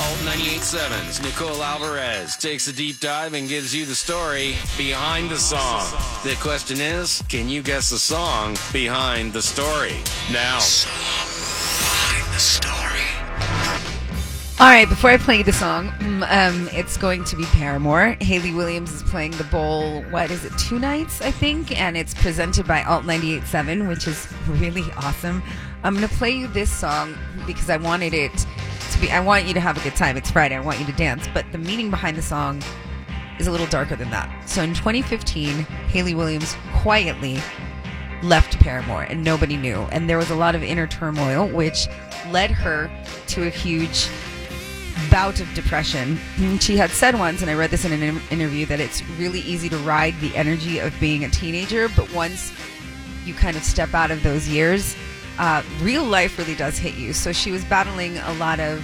Alt 98.7's Nicole Alvarez takes a deep dive and gives you the story behind the song. The question is, can you guess the song behind the story? Now. Song behind the story. All right, before I play the song, it's going to be Paramore. Hayley Williams is playing the bowl, 2 nights, I think? And it's presented by Alt 98.7, which is really awesome. I'm going to play you this song because I wanted it to be, I want you to have a good time. It's Friday. I want you to dance. But the meaning behind the song is a little darker than that. So in 2015, Hayley Williams quietly left Paramore and nobody knew. And there was a lot of inner turmoil, which led her to a huge bout of depression. She had said once, and I read this in an interview, that it's really easy to ride the energy of being a teenager, but once you kind of step out of those years, real life really does hit you. So she was battling a lot of